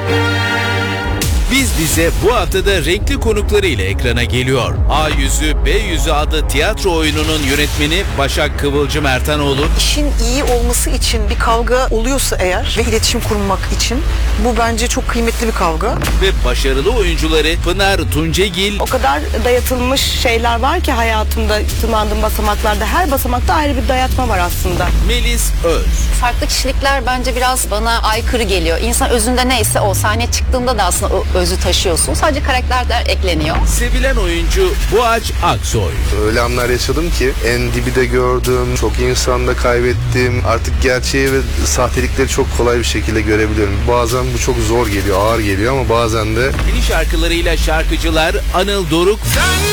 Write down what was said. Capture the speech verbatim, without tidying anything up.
Biz Bize bu haftada renkli konuklarıyla ekrana geliyor. A Yüzü, B Yüzü adlı tiyatro oyununun yönetmeni Başak Kıvılcım Ertanoğlu. İşin iyi olması için bir kavga oluyorsa eğer ve iletişim kurmak için bu bence çok kıymetli bir kavga. Ve başarılı oyuncuları Pınar Tuncegil. O kadar dayatılmış şeyler var ki hayatımda tırmandığım basamaklarda. Her basamakta ayrı bir dayatma var aslında. Melis Öz. Farklı kişilikler bence biraz bana aykırı geliyor. İnsan özünde neyse o. Sahneye çıktığında da aslında o özü taşıyorsun. Sadece karakterler ekleniyor. Sevilen oyuncu Boğaç Aksoy. Öyle anlar yaşadım ki en dibi de gördüm, çok insan da kaybettim. Artık gerçeği ve sahtelikleri çok kolay bir şekilde görebiliyorum. Bazen bu çok zor geliyor, ağır geliyor ama bazen de... Yeni şarkılarıyla şarkıcılar Anıl Doruk